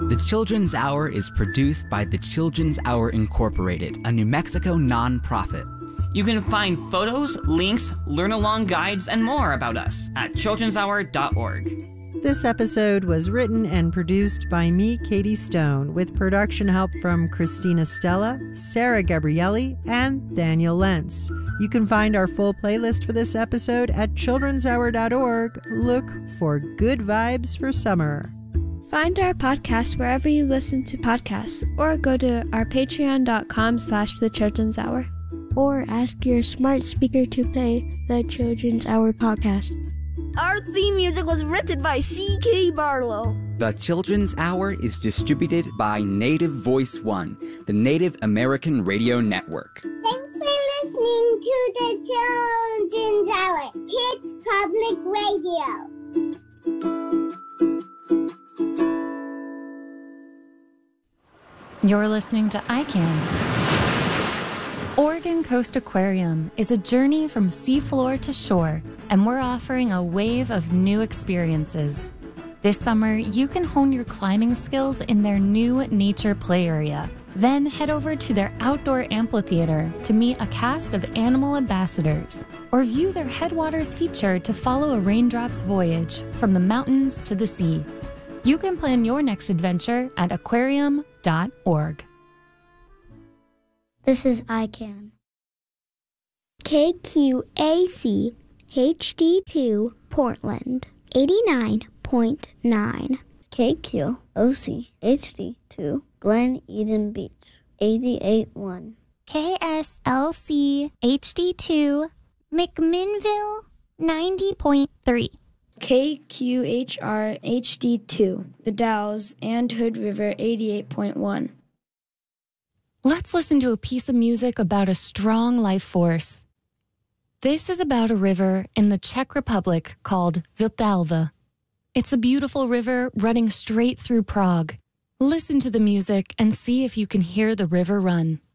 The Children's Hour is produced by the Children's Hour Incorporated, a New Mexico nonprofit. You can find photos, links, learn-along guides, and more about us at childrenshour.org. This episode was written and produced by me, Katie Stone, with production help from Christina Stella, Sarah Gabrielli, and Daniel Lentz. You can find our full playlist for this episode at childrenshour.org. Look for Good Vibes for Summer. Find our podcast wherever you listen to podcasts, or go to our patreon.com/The Children's Hour. Or ask your smart speaker to play the Children's Hour podcast. Our theme music was written by C.K. Barlow. The Children's Hour is distributed by Native Voice One, the Native American Radio Network. Thanks for listening to the Children's Hour, Kids Public Radio. You're listening to ICANN. Oregon Coast Aquarium is a journey from seafloor to shore, and we're offering a wave of new experiences. This summer, you can hone your climbing skills in their new nature play area. Then head over to their outdoor amphitheater to meet a cast of animal ambassadors, or view their Headwaters feature to follow a raindrop's voyage from the mountains to the sea. You can plan your next adventure at aquarium.org. This is ICANN. KQAC HD2 Portland 89.9. KQOC HD2 Glen Eden Beach 88.1. KSLC HD2 McMinnville 90.3. KQHR HD2 The Dalles and Hood River 88.1. Let's listen to a piece of music about a strong life force. This is about a river in the Czech Republic called Vltava. It's a beautiful river running straight through Prague. Listen to the music and see if you can hear the river run.